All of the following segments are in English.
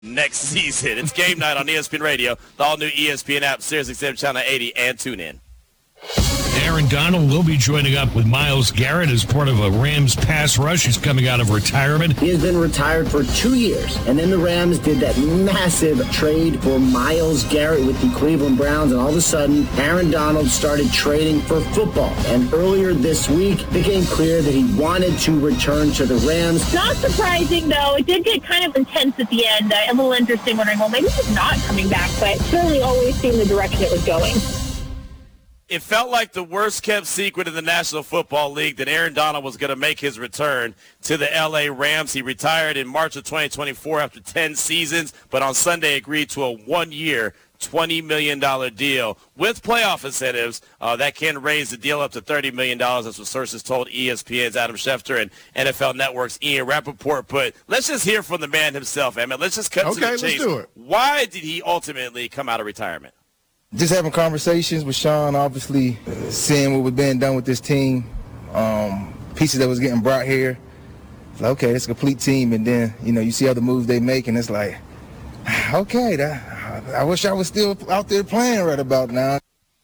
next season. It's game night on ESPN Radio, the all-new ESPN app, SiriusXM Channel 80, and TuneIn. Aaron Donald will be joining up with Myles Garrett as part of a Rams pass rush. He's coming out of retirement. He has been retired for 2 years, and then the Rams did that massive trade for Myles Garrett with the Cleveland Browns, and all of a sudden, Aaron Donald started trading for football. And earlier this week, it became clear that he wanted to return to the Rams. Not surprising, though. It did get kind of intense at the end. A little interesting, wondering, well, maybe he's not coming back, but certainly always seemed the direction it was going. It felt like the worst-kept secret in the National Football League that Aaron Donald was going to make his return to the L.A. Rams. He retired in March of 2024 after 10 seasons, but on Sunday agreed to a one-year, $20 million deal with playoff incentives that can raise the deal up to $30 million. That's what sources told ESPN's Adam Schefter and NFL Network's Ian Rappaport. But let's just hear from the man himself, Emmett. Let's just cut to the chase. Let's do it. Why did he ultimately come out of retirement? Just having conversations with Sean, obviously seeing what was being done with this team, pieces that was getting brought here. It's like, okay, it's a complete team. And then, you see other moves they make, and it's like, okay, I wish I was still out there playing right about now.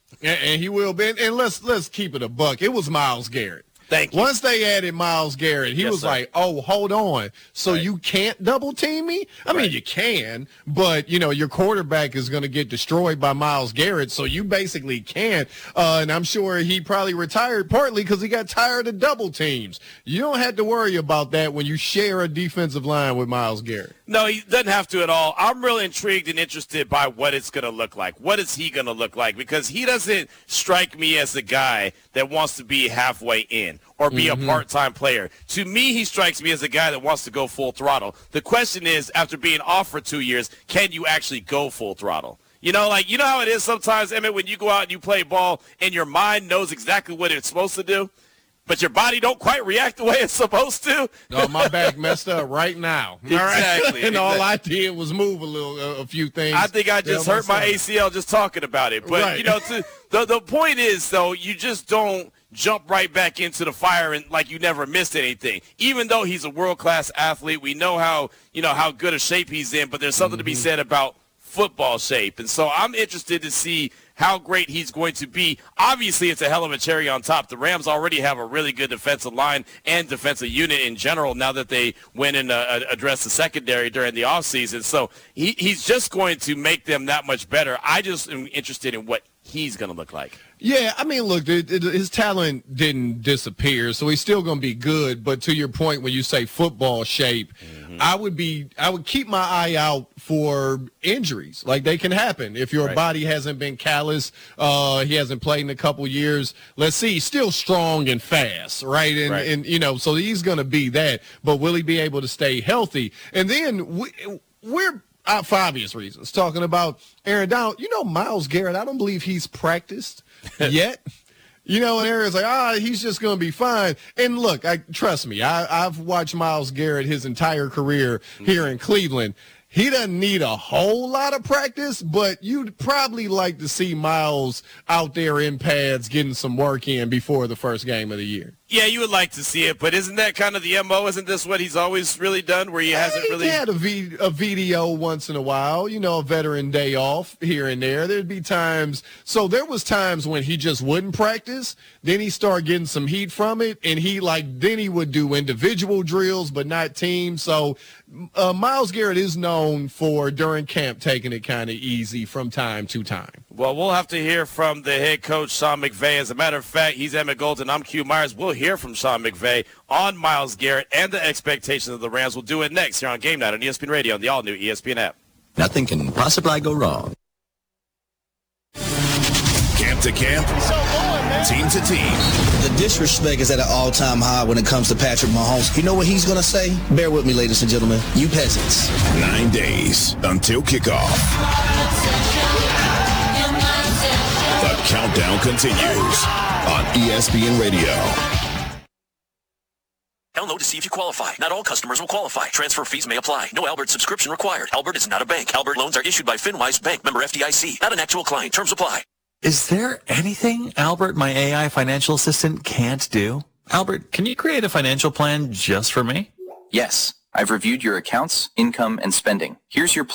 And he will be. And let's keep it a buck. It was Myles Garrett. Thank you. Once they added Myles Garrett, he was like, oh, hold on. So you can't double team me? I mean, you can, but, your quarterback is going to get destroyed by Myles Garrett, so you basically can't. And I'm sure he probably retired partly because he got tired of double teams. You don't have to worry about that when you share a defensive line with Myles Garrett. No, he doesn't have to at all. I'm really intrigued and interested by what it's going to look like. What is he going to look like? Because he doesn't strike me as the guy that wants to be halfway in or be a part-time player. To me, he strikes me as a guy that wants to go full throttle. The question is, after being off for 2 years, can you actually go full throttle? You know how it is sometimes, Emmett, when you go out and you play ball and your mind knows exactly what it's supposed to do, but your body don't quite react the way it's supposed to? No, my back messed up right now. Exactly. And all I did was move a few things. I think I just hurt my ACL just talking about it. But, the point is, though, you just don't jump right back into the fire and like you never missed anything. Even though he's a world-class athlete, we know how good a shape he's in, but there's something to be said about football shape. And so I'm interested to see how great he's going to be. Obviously, it's a hell of a cherry on top. The Rams already have a really good defensive line and defensive unit in general now that they went and addressed the secondary during the offseason. So he's just going to make them that much better. I just am interested in what he's going to look like. Yeah, I mean, look, his talent didn't disappear, so he's still going to be good. But to your point, when you say football shape, I would keep my eye out for injuries. Like, they can happen if your body hasn't been callous. He hasn't played in a couple years. Let's see, he's still strong and fast, right? And so he's going to be that. But will he be able to stay healthy? And then we're for obvious reasons talking about Aaron Donald. Myles Garrett, I don't believe he's practiced yet. And Aaron's like, he's just going to be fine. And look, trust me, I've watched Myles Garrett his entire career here in Cleveland. He doesn't need a whole lot of practice, but you'd probably like to see Myles out there in pads getting some work in before the first game of the year. Yeah, you would like to see it, but isn't that kind of the MO? Isn't this what he's always really done, where he hasn't really? He had a VDO once in a while, a veteran day off here and there. There'd be times. So there was times when he just wouldn't practice. Then he started getting some heat from it, and then he would do individual drills, but not team. So Myles Garrett is known for, during camp, taking it kind of easy from time to time. Well, we'll have to hear from the head coach, Sean McVay. As a matter of fact, he's Emmett Golden. I'm Q Myers. We'll hear from Sean McVay on Myles Garrett and the expectations of the Rams. We'll do it next here on Game Night on ESPN Radio and the all-new ESPN app. Nothing can possibly go wrong. Camp to camp, team to team. The disrespect is at an all-time high when it comes to Patrick Mahomes. You know what he's going to say? Bear with me, ladies and gentlemen. You peasants. 9 days until kickoff. The countdown continues on ESPN Radio. Download to see if you qualify. Not all customers will qualify. Transfer fees may apply. No Albert subscription required. Albert is not a bank. Albert loans are issued by FinWise Bank, member FDIC. Not an actual client. Terms apply. Is there anything Albert, my AI financial assistant, can't do? Albert, can you create a financial plan just for me? Yes. I've reviewed your accounts, income, and spending. Here's your